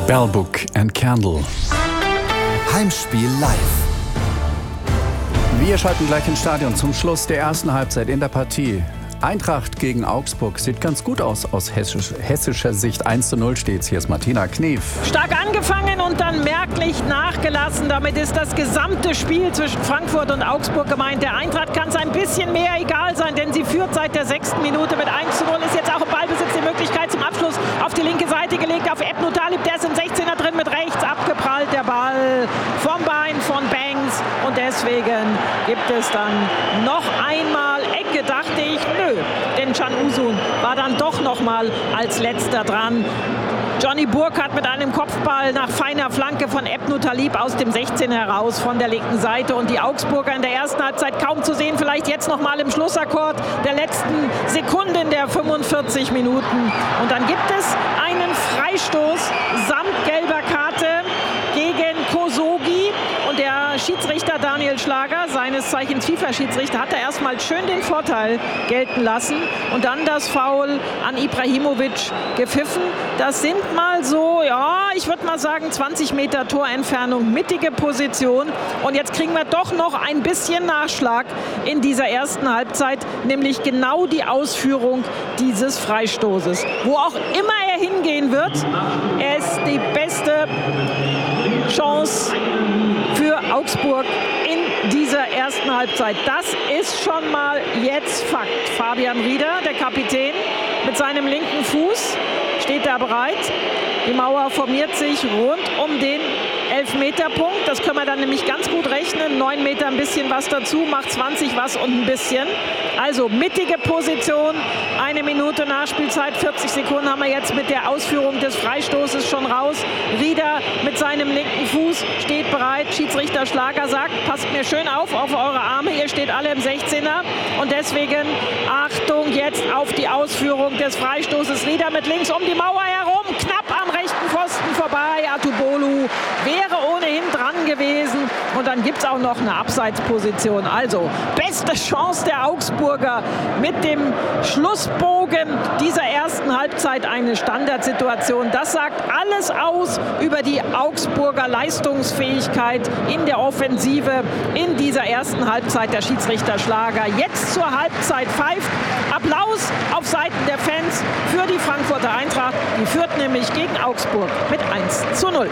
Bell Book and Candle. Heimspiel live. Wir schalten gleich ins Stadion zum Schluss der ersten Halbzeit in der Partie. Eintracht gegen Augsburg sieht ganz gut aus hessischer Sicht. 1:0 steht's. Hier ist Martina Knief. Stark angefangen und dann merklich nachgelassen. Damit ist das gesamte Spiel zwischen Frankfurt und Augsburg gemeint. Der Eintracht kann es ein bisschen mehr egal sein, denn sie führt seit der 6. Minute mit 1:0. Ist jetzt auch im Ballbesitz, die Möglichkeit zum Abschluss auf die linke Seite gelegt, auf Ebnu Talib. Der ist im 16er drin, mit rechts abgeprallt der Ball vom Bein von Banks. Und deswegen gibt es dann noch einmal Ecke, dachte ich. Nö, denn Can Uzun war dann doch noch mal als letzter dran. Johnny Burkhardt mit einem Kopfball nach feiner Flanke von Ebnu Talib aus dem 16 heraus von der linken Seite. Und die Augsburger in der ersten Halbzeit kaum zu sehen. Vielleicht jetzt noch mal im Schlussakkord der letzten Sekunden der 45 Minuten. Und dann gibt es einen Freistoß samt gelber Karte gegen Kosogi. Und der Schiedsrichter Daniel Schlager, seines Zeichens FIFA-Schiedsrichter, hat er erstmal schön den Vorteil gelten lassen und dann das Foul an Ibrahimovic gepfiffen. Das sind mal so, ja, ich würde mal sagen 20 Meter Torentfernung, mittige Position. Und jetzt kriegen wir doch noch ein bisschen Nachschlag in dieser ersten Halbzeit, nämlich genau die Ausführung dieses Freistoßes. Wo auch immer er hingehen wird, er ist die beste Chance für Augsburg in dieser ersten Halbzeit. Das ist schon mal jetzt Fakt. Fabian Rieder, der Kapitän, mit seinem linken Fuß steht da bereit. Die Mauer formiert sich rund um den Elfmeterpunkt. Das können wir dann nämlich ganz gut rechnen. 9 Meter ein bisschen was dazu, macht 20 was und ein bisschen. Also mittige Position, 1 Minute Nachspielzeit, 40 Sekunden haben wir jetzt mit der Ausführung des Freistoßes schon raus. Rieder mit seinem linken Fuß steht bereit. Schiedsrichter Schlager sagt, passt mir schön auf eure Arme, ihr steht alle im 16er. Und deswegen Achtung jetzt auf die Ausführung des Freistoßes. Rieder mit links um die Mauer herum, knapp am rechten Pfosten vorbei. Atubolu wäre ohnehin dran gewesen. Und dann gibt es auch noch eine Abseitsposition. Also beste Chance der Augsburger mit dem Schlussbogen dieser ersten Halbzeit, eine Standardsituation. Das sagt alles aus über die Augsburger Leistungsfähigkeit in der Offensive in dieser ersten Halbzeit. Der Schiedsrichter Schlager jetzt zur Halbzeit pfeift. Applaus auf Seiten der Fans für die Frankfurter Eintracht. Die führt nämlich gegen Augsburg mit 1:0.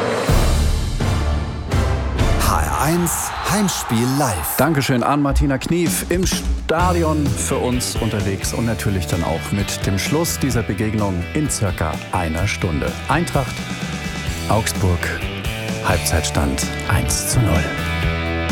HR1 Heimspiel live. Dankeschön an Martina Knief im Stadion für uns unterwegs und natürlich dann auch mit dem Schluss dieser Begegnung in circa einer Stunde. Eintracht, Augsburg, Halbzeitstand 1:0.